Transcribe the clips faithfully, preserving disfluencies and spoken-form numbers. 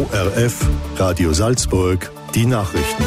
O R F, Radio Salzburg, die Nachrichten.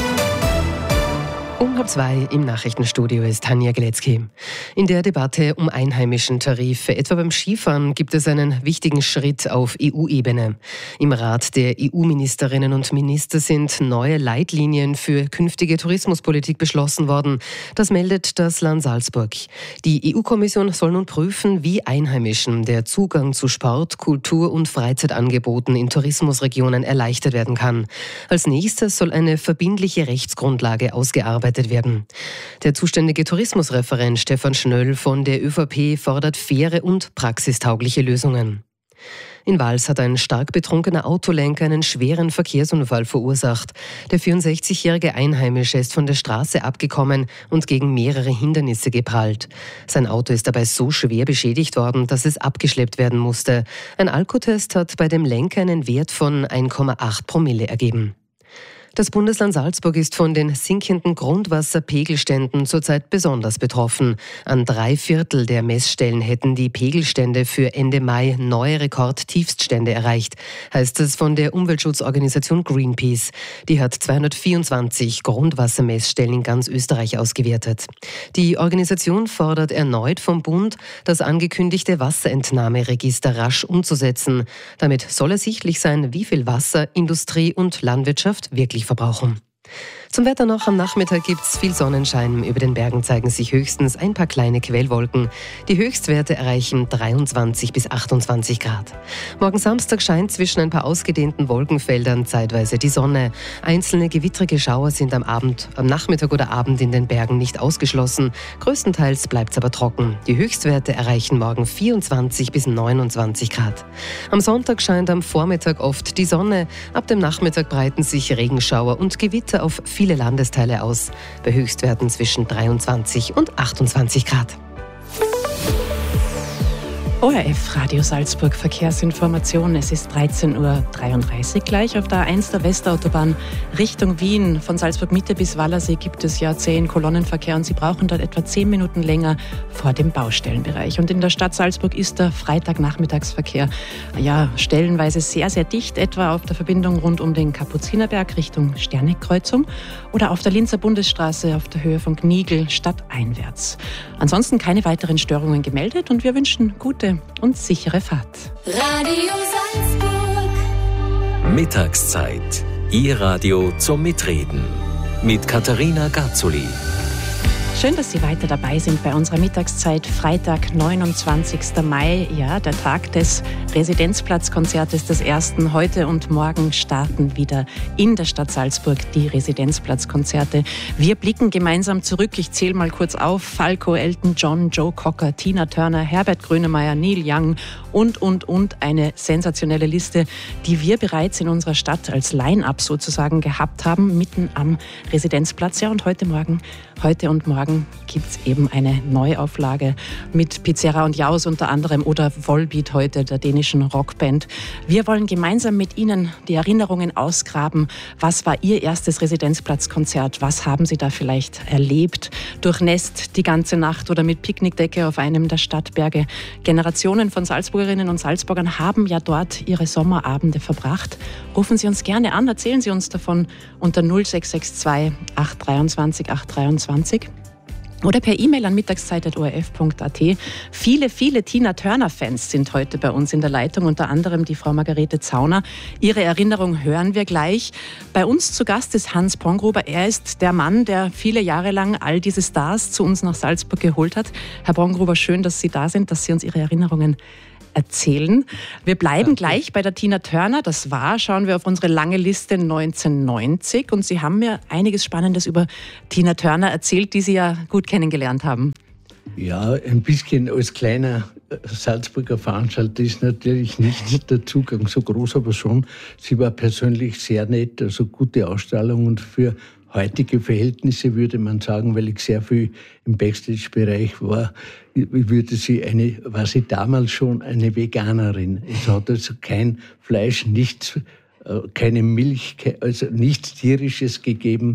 Um halb zwei im Nachrichtenstudio ist Tanja Glecki. In der Debatte um einheimischen Tarife, etwa beim Skifahren, gibt es einen wichtigen Schritt auf E U-Ebene. Im Rat der E U-Ministerinnen und Minister sind neue Leitlinien für künftige Tourismuspolitik beschlossen worden. Das meldet das Land Salzburg. Die E U-Kommission soll nun prüfen, wie Einheimischen der Zugang zu Sport-, Kultur- und Freizeitangeboten in Tourismusregionen erleichtert werden kann. Als nächstes soll eine verbindliche Rechtsgrundlage ausgearbeitet werden. Der zuständige Tourismusreferent Stefan Schnöll von der ÖVP fordert faire und praxistaugliche Lösungen. In Wals hat ein stark betrunkener Autolenker einen schweren Verkehrsunfall verursacht. Der vierundsechzigjährige Einheimische ist von der Straße abgekommen und gegen mehrere Hindernisse geprallt. Sein Auto ist dabei so schwer beschädigt worden, dass es abgeschleppt werden musste. Ein Alkotest hat bei dem Lenker einen Wert von eins Komma acht Promille ergeben. Das Bundesland Salzburg ist von den sinkenden Grundwasserpegelständen zurzeit besonders betroffen. An drei Viertel der Messstellen hätten die Pegelstände für Ende Mai neue Rekordtiefststände erreicht, heißt es von der Umweltschutzorganisation Greenpeace. Die hat zweihundertvierundzwanzig Grundwassermessstellen in ganz Österreich ausgewertet. Die Organisation fordert erneut vom Bund, das angekündigte Wasserentnahmeregister rasch umzusetzen. Damit soll ersichtlich sein, wie viel Wasser Industrie und Landwirtschaft wirklich verbrauchen. Zum Wetter noch: am Nachmittag gibt es viel Sonnenschein. Über den Bergen zeigen sich höchstens ein paar kleine Quellwolken. Die Höchstwerte erreichen dreiundzwanzig bis achtundzwanzig Grad. Morgen Samstag scheint zwischen ein paar ausgedehnten Wolkenfeldern zeitweise die Sonne. Einzelne gewittrige Schauer sind am Abend, am Nachmittag oder Abend in den Bergen nicht ausgeschlossen. Größtenteils bleibt es aber trocken. Die Höchstwerte erreichen morgen vierundzwanzig bis neunundzwanzig Grad. Am Sonntag scheint am Vormittag oft die Sonne. Ab dem Nachmittag breiten sich Regenschauer und Gewitter auf viele Landesteile aus, bei Höchstwerten zwischen dreiundzwanzig und achtundzwanzig Grad. O R F Radio Salzburg Verkehrsinformation. Es ist dreizehn Uhr dreiunddreißig gleich auf der A eins der Westautobahn Richtung Wien. Von Salzburg Mitte bis Wallersee gibt es ja zehn Kolonnenverkehr und Sie brauchen dort etwa zehn Minuten länger vor dem Baustellenbereich. Und in der Stadt Salzburg ist der Freitagnachmittagsverkehr ja stellenweise sehr, sehr dicht, etwa auf der Verbindung rund um den Kapuzinerberg Richtung Sternekreuzung oder auf der Linzer Bundesstraße auf der Höhe von Gnigl stadteinwärts. Ansonsten keine weiteren Störungen gemeldet und wir wünschen gute und sichere Fahrt. Radio Salzburg. Mittagszeit. Ihr Radio zum Mitreden. Mit Katharina Garzuli. Schön, dass Sie weiter dabei sind bei unserer Mittagszeit. Freitag, neunundzwanzigster Mai, ja, der Tag des Residenzplatzkonzertes des ersten. Heute und morgen starten wieder in der Stadt Salzburg die Residenzplatzkonzerte. Wir blicken gemeinsam zurück. Ich zähle mal kurz auf. Falco, Elton John, Joe Cocker, Tina Turner, Herbert Grönemeyer, Neil Young und, und, und. Eine sensationelle Liste, die wir bereits in unserer Stadt als Line-Up sozusagen gehabt haben, mitten am Residenzplatz. Ja, und heute Morgen, heute und morgen gibt es eben eine Neuauflage mit Pizzerra und Jaus unter anderem oder Volbeat heute, der dänischen Rockband. Wir wollen gemeinsam mit Ihnen die Erinnerungen ausgraben. Was war Ihr erstes Residenzplatzkonzert? Was haben Sie da vielleicht erlebt? Durchnässt die ganze Nacht oder mit Picknickdecke auf einem der Stadtberge? Generationen von Salzburgerinnen und Salzburgern haben ja dort ihre Sommerabende verbracht. Rufen Sie uns gerne an, erzählen Sie uns davon unter null sechs sechs zwei acht dreiundzwanzig acht dreiundzwanzig. Oder per E-Mail an mittagszeit punkt o r f punkt a t. Viele, viele Tina Turner-Fans sind heute bei uns in der Leitung, unter anderem die Frau Margarete Zauner. Ihre Erinnerung hören wir gleich. Bei uns zu Gast ist Hans Bongruber. Er ist der Mann, der viele Jahre lang all diese Stars zu uns nach Salzburg geholt hat. Herr Bongruber, schön, dass Sie da sind, dass Sie uns Ihre Erinnerungen erzählen. Wir bleiben gleich bei der Tina Turner. Das war, schauen wir auf unsere lange Liste, neunzehnhundertneunzig. Und Sie haben mir einiges Spannendes über Tina Turner erzählt, die Sie ja gut kennengelernt haben. Ja, ein bisschen als kleiner Salzburger Veranstalter ist natürlich nicht der Zugang so groß, aber schon, sie war persönlich sehr nett, also gute Ausstrahlung und für heutige Verhältnisse würde man sagen, weil ich sehr viel im Backstage-Bereich war, würde sie eine, war sie damals schon eine Veganerin. Es hat also kein Fleisch, nichts, keine Milch, also nichts Tierisches gegeben.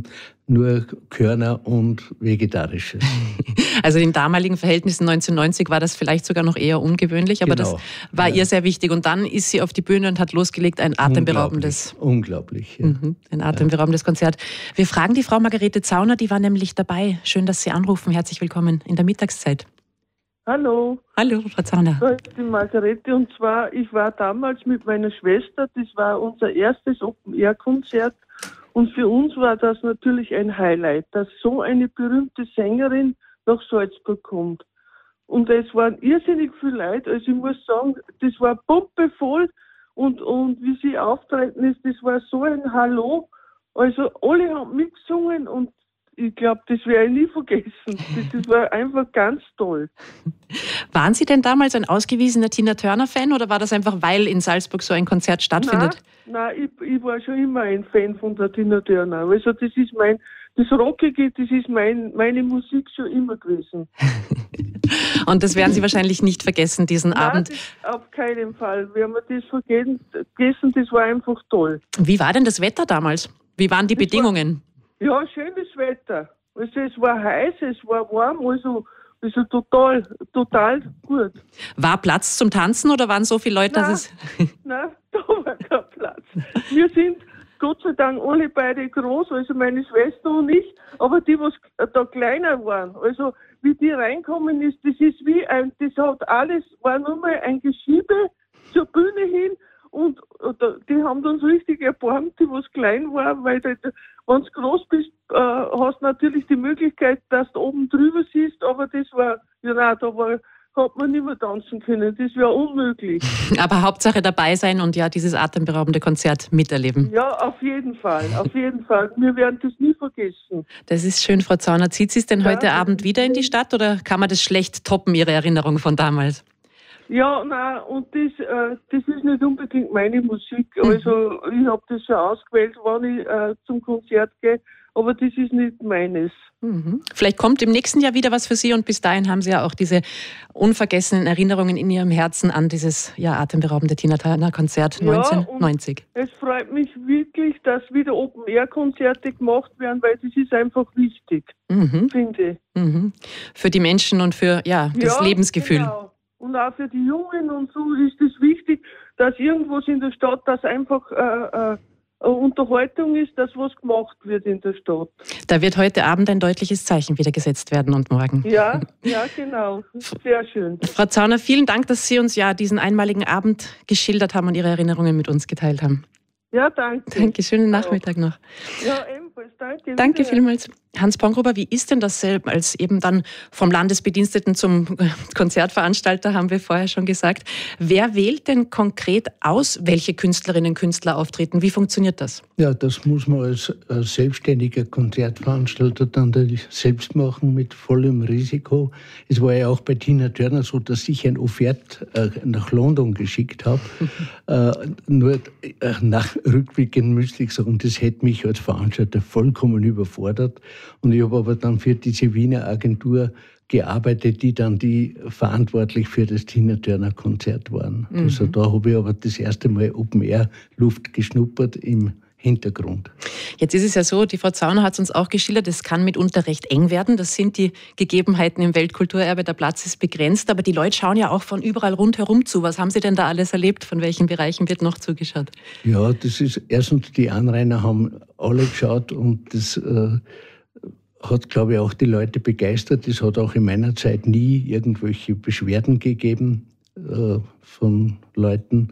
nur Körner und Vegetarisches. Also in damaligen Verhältnissen neunzehnhundertneunzig war das vielleicht sogar noch eher ungewöhnlich, aber genau. Das war ja. ihr sehr wichtig. Und dann ist sie auf die Bühne und hat losgelegt, ein atemberaubendes, unglaublich, unglaublich ja. mhm, ein atemberaubendes ja. Konzert. Wir fragen die Frau Margarete Zauner, die war nämlich dabei. Schön, dass Sie anrufen. Herzlich willkommen in der Mittagszeit. Hallo. Hallo, Frau Zauner. Ich bin die Margarete und zwar, ich war damals mit meiner Schwester, das war unser erstes Open-Air-Konzert. Und für uns war das natürlich ein Highlight, dass so eine berühmte Sängerin nach Salzburg kommt. Und es waren irrsinnig viele Leute. Also ich muss sagen, das war pumpevoll. Und, und wie sie auftreten ist, das war so ein Hallo. Also alle haben mitgesungen und ich glaube, das werde ich nie vergessen. Das, das war einfach ganz toll. Waren Sie denn damals ein ausgewiesener Tina Turner-Fan oder war das einfach, weil in Salzburg so ein Konzert stattfindet? Nein, nein ich, ich war schon immer ein Fan von der Tina Turner. Also das ist mein, das Rockige, das ist mein, meine Musik schon immer gewesen. Und das werden Sie wahrscheinlich nicht vergessen, diesen nein, Abend. Das, auf keinen Fall. Wir haben das vergessen, das war einfach toll. Wie war denn das Wetter damals? Wie waren die das Bedingungen? War, ja, schönes Wetter. Also es war heiß, es war warm, also, also total, total gut. War Platz zum Tanzen oder waren so viele Leute, nein, dass es... Nein, da war kein Platz. Wir sind Gott sei Dank alle beide groß, also meine Schwester und ich, aber die, was da kleiner waren, also wie die reinkommen ist, das ist wie ein, das hat alles, war nur mal ein Geschiebe zur Bühne hin. Und die haben uns richtig erbarmt, die was klein war, weil wenn du groß bist, äh, hast du natürlich die Möglichkeit, dass du oben drüber siehst, aber das war, ja nein, da war, hat man nicht mehr tanzen können, das wäre unmöglich. Aber Hauptsache dabei sein und ja, dieses atemberaubende Konzert miterleben. Ja, auf jeden Fall, auf jeden Fall. Wir werden das nie vergessen. Das ist schön, Frau Zauner. Zieht Sie es denn ja. heute Abend wieder in die Stadt oder kann man das schlecht toppen, Ihre Erinnerung von damals? Ja, nein, und das, äh, das ist nicht unbedingt meine Musik. Also ich habe das schon ausgewählt, wann ich äh, zum Konzert gehe, aber das ist nicht meines. Mhm. Vielleicht kommt im nächsten Jahr wieder was für Sie und bis dahin haben Sie ja auch diese unvergessenen Erinnerungen in Ihrem Herzen an dieses ja, atemberaubende Tina Turner-Konzert ja, neunzehnhundertneunzig. Es freut mich wirklich, dass wieder Open-Air-Konzerte gemacht werden, weil das ist einfach wichtig, mhm. finde ich. Mhm. Für die Menschen und für ja, das ja, Lebensgefühl. Genau. Und auch für die Jungen und so ist es wichtig, dass irgendwas in der Stadt, dass einfach äh, äh, eine Unterhaltung ist, dass was gemacht wird in der Stadt. Da wird heute Abend ein deutliches Zeichen wieder gesetzt werden und morgen. Ja, ja, genau. Sehr schön. Frau Zauner, vielen Dank, dass Sie uns ja diesen einmaligen Abend geschildert haben und Ihre Erinnerungen mit uns geteilt haben. Ja, danke. Danke, schönen Nachmittag noch. Ja, ebenfalls. Danke. Danke vielmals. Hans Pongruber, wie ist denn das als eben dann vom Landesbediensteten zum Konzertveranstalter, haben wir vorher schon gesagt. Wer wählt denn konkret aus, welche Künstlerinnen und Künstler auftreten? Wie funktioniert das? Ja, das muss man als selbstständiger Konzertveranstalter dann selbst machen mit vollem Risiko. Es war ja auch bei Tina Turner so, dass ich ein Offert nach London geschickt habe. Nur nach rückblickend müsste ich sagen, das hätte mich als Veranstalter vollkommen überfordert. Und ich habe aber dann für diese Wiener Agentur gearbeitet, die dann die verantwortlich für das Tina Turner Konzert waren. Mhm. Also da habe ich aber das erste Mal Open Air Luft geschnuppert im Hintergrund. Jetzt ist es ja so, die Frau Zauner hat es uns auch geschildert, es kann mitunter recht eng werden. Das sind die Gegebenheiten im Weltkulturerbe, der Platz ist begrenzt, aber die Leute schauen ja auch von überall rundherum zu. Was haben Sie denn da alles erlebt? Von welchen Bereichen wird noch zugeschaut? Ja, das ist erstens, die Anrainer haben alle geschaut und das äh, hat, glaube ich, auch die Leute begeistert. Es hat auch in meiner Zeit nie irgendwelche Beschwerden gegeben äh, von Leuten.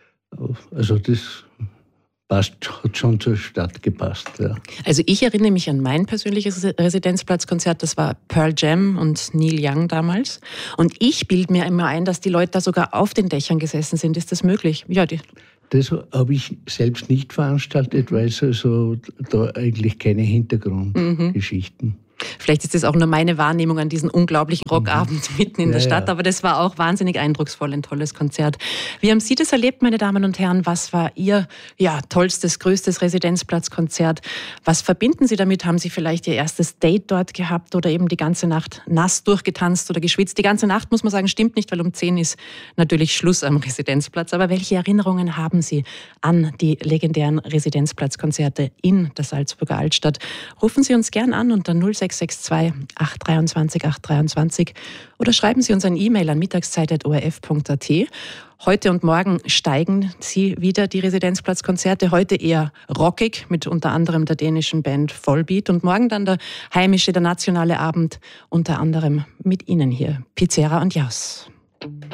Also das passt, hat schon zur Stadt gepasst. Ja. Also ich erinnere mich an mein persönliches Residenzplatzkonzert, das war Pearl Jam und Neil Young damals. Und ich bilde mir immer ein, dass die Leute da sogar auf den Dächern gesessen sind. Ist das möglich? Ja, die Das habe ich selbst nicht veranstaltet, weil es also da eigentlich keine Hintergrundgeschichten. Mhm. Vielleicht ist das auch nur meine Wahrnehmung an diesen unglaublichen Rockabend mhm. mitten in ja, der Stadt, ja. aber das war auch wahnsinnig eindrucksvoll, ein tolles Konzert. Wie haben Sie das erlebt, meine Damen und Herren? Was war Ihr ja, tollstes, größtes Residenzplatzkonzert? Was verbinden Sie damit? Haben Sie vielleicht Ihr erstes Date dort gehabt oder eben die ganze Nacht nass durchgetanzt oder geschwitzt? Die ganze Nacht, muss man sagen, stimmt nicht, weil um zehn ist natürlich Schluss am Residenzplatz. Aber welche Erinnerungen haben Sie an die legendären Residenzplatzkonzerte in der Salzburger Altstadt? Rufen Sie uns gern an unter null sechs sechs zwei acht dreiundzwanzig acht dreiundzwanzig oder schreiben Sie uns ein E-Mail an mittagszeit punkt o r f punkt a t. Heute und morgen steigen sie wieder, die Residenzplatzkonzerte. Heute eher rockig, mit unter anderem der dänischen Band Volbeat. Und morgen dann der heimische, der nationale Abend, unter anderem mit Ihnen hier, Pizzera und Jaus.